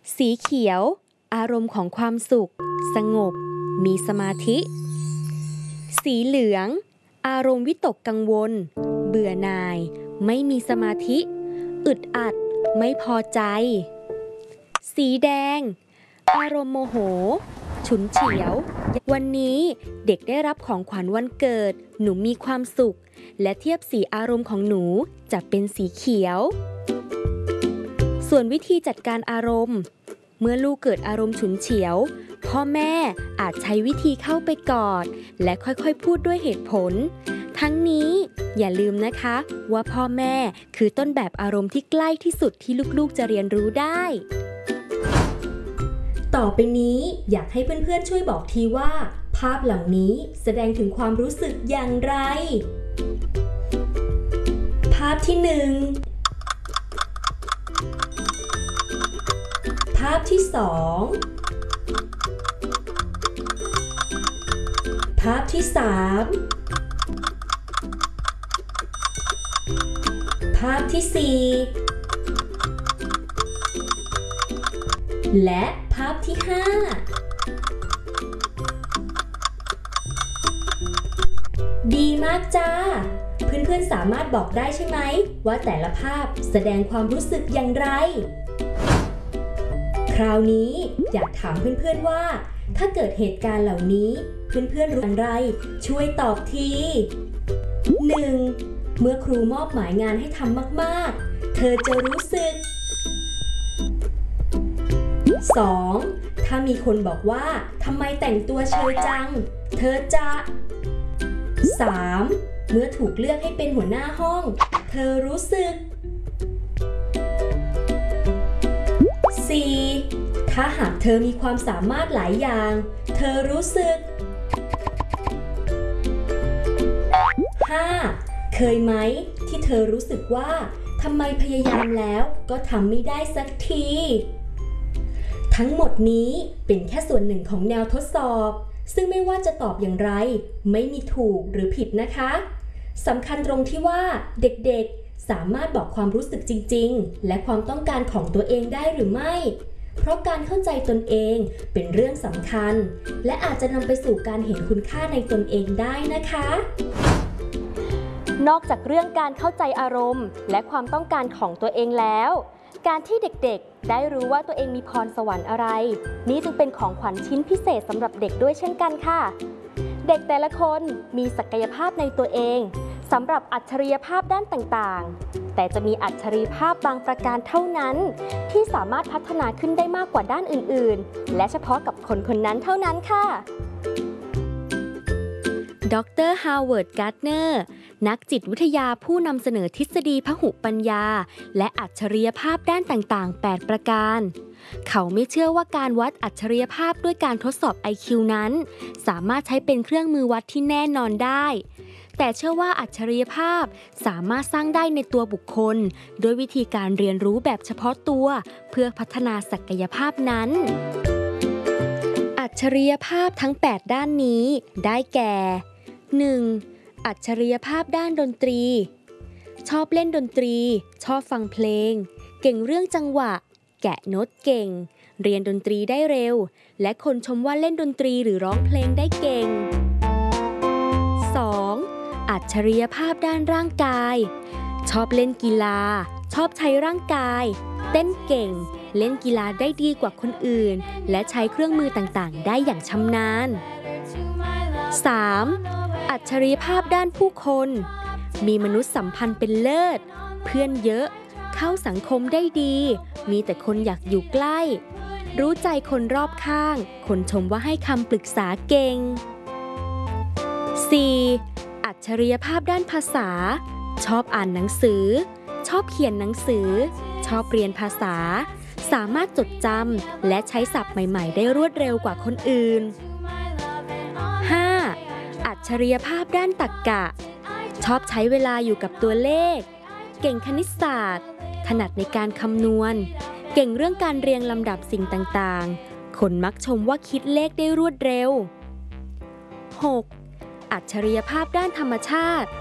สีเขียวอารมณ์ของความสุขสงบมีสมาธิสีเหลืองอารมณ์วิตกกังวลเบื่อหน่ายไม่มีสมาธิอึดอัดไม่พอใจสีแดงอารมณ์โมโหฉุนเฉียววันนี้เด็กได้รับของขวัญวันเกิดหนูมีความสุขและเทียบสีอารมณ์ของหนูจะเป็นสีเขียวส่วนวิธีจัดการอารมณ์เมื่อลูกเกิดอารมณ์ฉุนเฉียวพ่อแม่อาจใช้วิธีเข้าไปกอดและค่อยๆพูดด้วยเหตุผลทั้งนี้อย่าลืมนะคะว่าพ่อแม่คือต้นแบบอารมณ์ที่ใกล้ที่สุดที่ลูกๆจะเรียนรู้ได้ต่อไปนี้อยากให้เพื่อนๆช่วยบอกทีว่าภาพเหล่านี้แสดงถึงความรู้สึกอย่างไรภาพที่1ภาพที่2ภาพที่3ภาพที่4และภาพที่5ดีมากจ้าเพื่อนๆสามารถบอกได้ใช่ไหมว่าแต่ละภาพแสดงความรู้สึกอย่างไรคราวนี้อยากถามเพื่อนๆว่าถ้าเกิดเหตุการณ์เหล่านี้เพื่อนๆรู้อย่างไรช่วยตอบที 1. เมื่อครูมอบหมายงานให้ทำมากๆเธอจะรู้สึก 2. ถ้ามีคนบอกว่าทำไมแต่งตัวเชยจังเธอจะ 3. เมื่อถูกเลือกให้เป็นหัวหน้าห้องเธอรู้สึก 4. ถ้าหากเธอมีความสามารถหลายอย่างเธอรู้สึก 5. เคยไหมที่เธอรู้สึกว่าทำไมพยายามแล้วก็ทำไม่ได้สักทีทั้งหมดนี้เป็นแค่ส่วนหนึ่งของแนวทดสอบซึ่งไม่ว่าจะตอบอย่างไรไม่มีถูกหรือผิดนะคะสำคัญตรงที่ว่าเด็กๆสามารถบอกความรู้สึกจริงๆและความต้องการของตัวเองได้หรือไม่เพราะการเข้าใจตนเองเป็นเรื่องสำคัญและอาจจะนำไปสู่การเห็นคุณค่าในตนเองได้นะคะนอกจากเรื่องการเข้าใจอารมณ์และความต้องการของตัวเองแล้วการที่เด็กๆได้รู้ว่าตัวเองมีพรสวรรค์อะไรนี่จึงเป็นของขวัญชิ้นพิเศษสำหรับเด็กด้วยเช่นกันค่ะเด็กแต่ละคนมีศักยภาพในตัวเองสำหรับอัจฉริยภาพด้านต่างๆแต่จะมีอัจฉริยภาพบางประการเท่านั้นที่สามารถพัฒนาขึ้นได้มากกว่าด้านอื่นๆและเฉพาะกับคนคนนั้นเท่านั้นค่ะดร.ฮาวเวิร์ด การ์ตเนอร์นักจิตวิทยาผู้นำเสนอทฤษฎีพหุปัญญาและอัจฉริยภาพด้านต่างๆ8ประการเขาไม่เชื่อว่าการวัดอัจฉริยภาพด้วยการทดสอบ IQ นั้นสามารถใช้เป็นเครื่องมือวัดที่แน่นอนได้แต่เชื่อว่าอัจฉริยภาพสามารถสร้างได้ในตัวบุคคลโดยวิธีการเรียนรู้แบบเฉพาะตัวเพื่อพัฒนาศักยภาพนั้นอัจฉริยภาพทั้ง8ด้านนี้ได้แก่ 1. อัจฉริยภาพด้านดนตรีชอบเล่นดนตรีชอบฟังเพลงเก่งเรื่องจังหวะแกะโน้ตเก่งเรียนดนตรีได้เร็วและคนชมว่าเล่นดนตรีหรือร้องเพลงได้เก่ง 2. อัจฉริยภาพด้านร่างกายชอบเล่นกีฬาชอบใช้ร่างกายเต้นเก่งเล่นกีฬาได้ดีกว่าคนอื่นและใช้เครื่องมือต่างๆได้อย่างชำนาญ 3. อัจฉริยภาพด้านผู้คนมีมนุษยสัมพันธ์เป็นเลิศเพื่อนเยอะเข้าสังคมได้ดีมีแต่คนอยากอยู่ใกล้รู้ใจคนรอบข้างคนชมว่าให้คำปรึกษาเก่ง 4. อัจฉริยภาพด้านภาษาชอบอ่านหนังสือชอบเขียนหนังสือชอบเรียนภาษาสามารถจดจำและใช้ศัพท์ใหม่ๆได้รวดเร็วกว่าคนอื่น 5. อัจฉริยภาพด้านตรรกะชอบใช้เวลาอยู่กับตัวเลขเก่งคณิตศาสตร์ถนัดในการคำนวณเก่งเรื่องการเรียงลำดับสิ่งต่างๆคนมักชมว่าคิดเลขได้รวดเร็ว 6. อัจฉริยภาพด้านธรรมชาติ